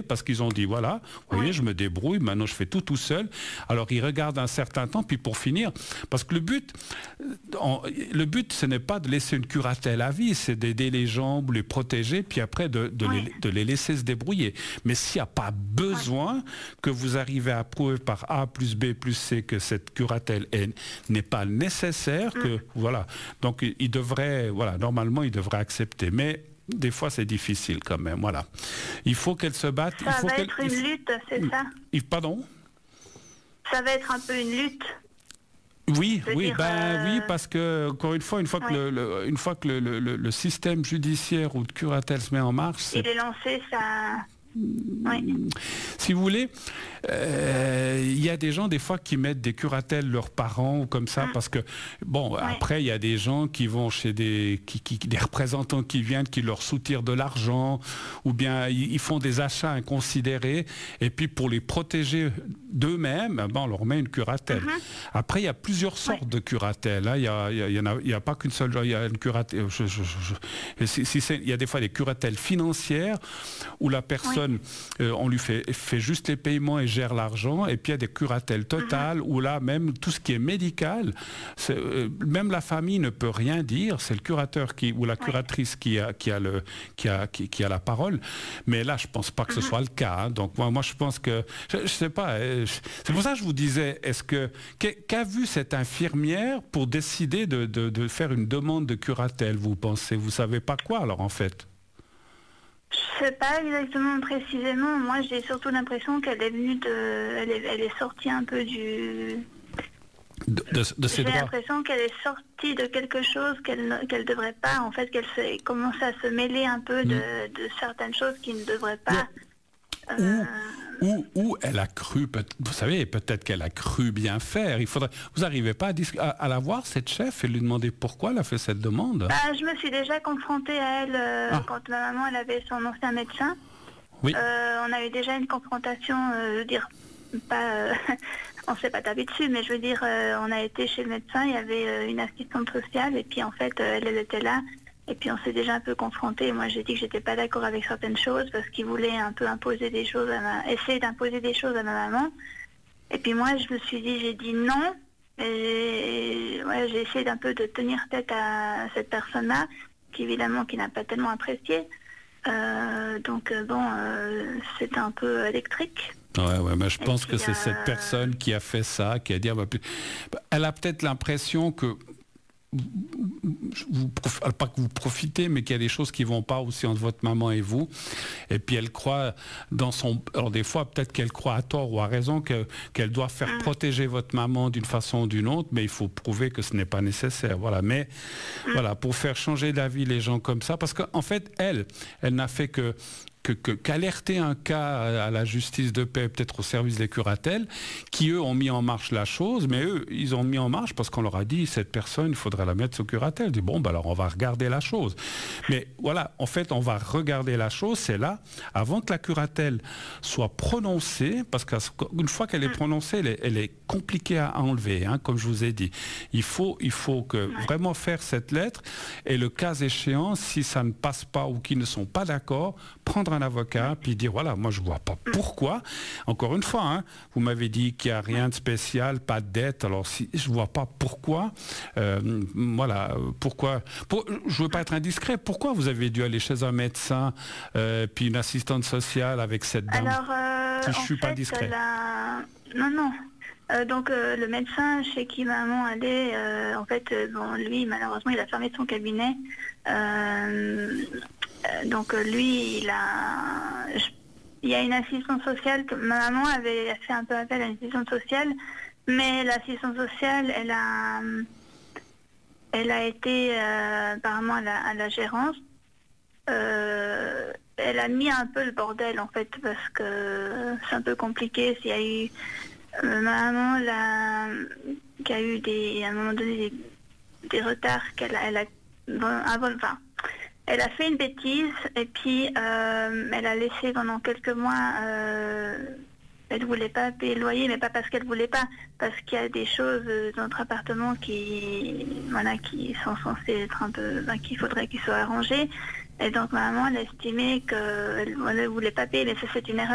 parce qu'ils ont dit, voilà, vous voyez, je me débrouille, maintenant je fais tout seul. Alors ils regardent un certain temps, puis pour finir, parce que le but, ce n'est pas de laisser une curatelle à vie, c'est d'aider les gens, les protéger, puis après de les laisser se débrouiller. Mais s'il n'y a pas besoin que vous arrivez à prouver par A plus B plus C que cette curatelle n'est pas nécessaire, que voilà. Donc il devrait, voilà, normalement il devrait accepter. Mais des fois c'est difficile quand même, voilà. Il faut qu'elle se batte. Ça va être une lutte, c'est ça? Pardon? Ça va être un peu une lutte. Oui, oui, parce que encore une fois que le système judiciaire ou de curatelle se met en marche, il est lancé, ça. Oui. Si vous voulez, il y a des gens des fois qui mettent des curatelles leurs parents ou comme ça parce que après il y a des gens qui vont chez des représentants qui viennent, qui leur soutirent de l'argent ou bien ils font des achats inconsidérés et puis pour les protéger d'eux-mêmes, on leur met une curatelle. Après il y a plusieurs sortes de curatelles. Hein. Il y a pas qu'une seule. Il y a une curatelle. Il y a des fois des curatelles financières où la personne on lui fait juste les paiements et gère l'argent, et puis il y a des curatelles totales où là même tout ce qui est médical, même la famille ne peut rien dire, c'est le curateur ou la curatrice qui a la parole, mais là je pense pas que ce soit le cas, hein. Donc moi je pense que je sais pas, c'est pour ça que je vous disais, qu'a vu cette infirmière pour décider de faire une demande de curatelle, vous pensez, vous savez pas quoi alors en fait? Je sais pas exactement précisément. Moi, j'ai surtout l'impression qu'elle est venue elle est sortie un peu du. De ses droits. J'ai l'impression qu'elle est sortie de quelque chose qu'elle devrait pas. En fait, qu'elle commence à se mêler un peu de certaines choses qui ne devraient pas. Ou elle a cru, vous savez, peut-être qu'elle a cru bien faire. Vous n'arrivez pas à la voir, cette chef, et lui demander pourquoi elle a fait cette demande? Je me suis déjà confrontée à elle quand ma maman elle avait son ancien médecin. Oui. On a eu déjà une confrontation, on s'est pas tapé dessus, mais je veux dire, on a été chez le médecin, il y avait une assistante sociale, et puis en fait, elle était là. Et puis on s'est déjà un peu confrontés. Moi j'ai dit que j'étais pas d'accord avec certaines choses parce qu'il voulait un peu imposer des choses essayer d'imposer des choses à ma maman. Et puis moi j'ai dit non. Et j'ai essayé d'un peu de tenir tête à cette personne-là, qui n'a pas tellement apprécié. C'était un peu électrique. Ouais, mais je pense que c'est cette personne qui a fait ça, qui a dit, elle a peut-être l'impression que pas que vous profitez, mais qu'il y a des choses qui vont pas aussi entre votre maman et vous, et puis elle croit alors des fois peut-être qu'elle croit à tort ou à raison qu'elle doit faire protéger votre maman d'une façon ou d'une autre, mais il faut prouver que ce n'est pas nécessaire, voilà. Mais voilà, pour faire changer d'avis les gens comme ça, parce qu'en fait elle n'a fait qu'alerter un cas à la justice de paix, peut-être au service des curatelles, qui eux ont mis en marche la chose, mais eux, ils ont mis en marche parce qu'on leur a dit, cette personne, il faudrait la mettre sous curatelle. Ils disent, alors on va regarder la chose. Mais voilà, en fait, on va regarder la chose, c'est là, avant que la curatelle soit prononcée, parce qu'une fois qu'elle est prononcée, elle est compliquée à enlever, hein, comme je vous ai dit. Il faut vraiment faire cette lettre, et le cas échéant, si ça ne passe pas ou qu'ils ne sont pas d'accord, prendre un avocat, puis dire, voilà, moi je vois pas pourquoi. Encore une fois, hein, vous m'avez dit qu'il n'y a rien de spécial, pas de dette, alors si je vois pas pourquoi, pourquoi, je veux pas être indiscret, pourquoi vous avez dû aller chez un médecin, puis une assistante sociale avec cette dame? Alors, si je suis pas discret. Non. Donc le médecin chez qui maman allait, lui malheureusement il a fermé son cabinet. Donc lui, il y a une assistante sociale que ma maman avait fait un peu appel à une assistante sociale, mais l'assistante sociale, elle a été apparemment à la gérance. Elle a mis un peu le bordel en fait parce que c'est un peu compliqué. S'il y a eu ma maman qui a eu à un moment donné des retards elle a fait une bêtise et puis elle a laissé pendant quelques mois, elle ne voulait pas payer le loyer, mais pas parce qu'elle ne voulait pas, parce qu'il y a des choses dans notre appartement qui sont censées être un peu, qu'il faudrait qu'ils soient arrangées. Et donc ma maman, elle a estimé qu'elle ne voulait pas payer, mais ça c'est une erreur.